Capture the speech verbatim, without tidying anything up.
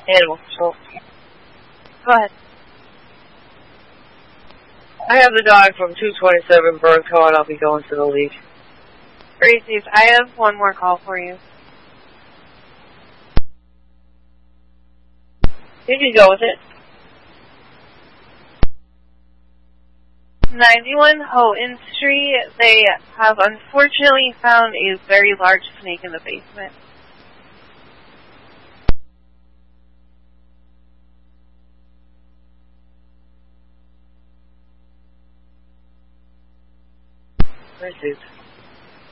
Animal control. Go ahead. I have the dog from two twenty-seven Burn Card. I'll be going to the league. Gracies, I have one more call for you. You can go with it. ninety-one Houghton Street, they have unfortunately found a very large snake in the basement. Gracies.